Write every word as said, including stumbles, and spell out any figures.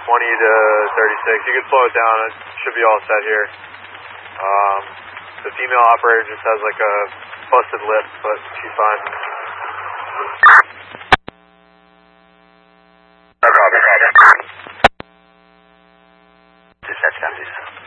twenty to thirty-six. You can slow it down. It should be all set here. Um, the female operator just has like a busted lip, but she's fine. Dispatch,